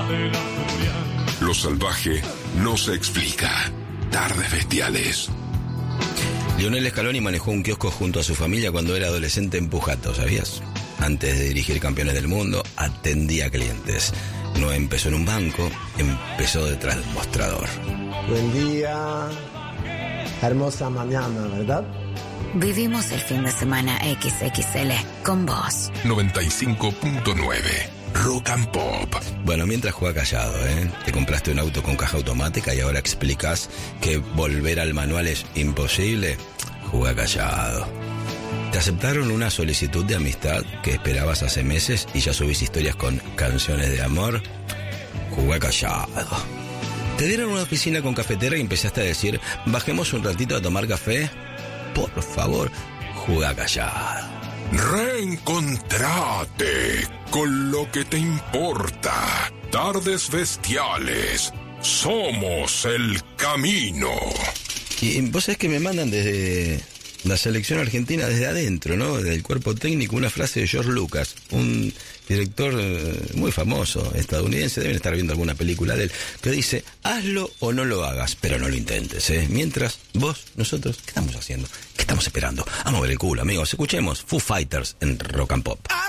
Lo salvaje no se explica. Tardes bestiales. Lionel Scaloni manejó un kiosco junto a su familia cuando era adolescente en Pujato, ¿sabías? Antes de dirigir Campeones del Mundo, atendía clientes. No empezó en un banco, empezó detrás del mostrador. Buen día. Hermosa mañana, ¿verdad? Vivimos el fin de semana XXL con vos. 95.9 Rock and Pop. Bueno, mientras juega callado, Te compraste un auto con caja automática y ahora explicas que volver al manual es imposible. Juega callado. Te aceptaron una solicitud de amistad que esperabas hace meses y ya subís historias con canciones de amor. Juega callado. Te dieron una oficina con cafetera y empezaste a decir, bajemos un ratito a tomar café. Por favor, juega callado. Reencontrate con lo que te importa. Tardes bestiales. Somos el camino. Y vos sabés que me mandan desde la selección argentina, desde adentro, ¿no? Del cuerpo técnico, una frase de George Lucas, un director muy famoso, estadounidense, deben estar viendo alguna película de él, que dice, hazlo o no lo hagas, pero no lo intentes, Mientras, vos, nosotros, ¿qué estamos haciendo? ¿Qué estamos esperando? Vamos a ver el culo, amigos. Escuchemos Foo Fighters en Rock and Pop.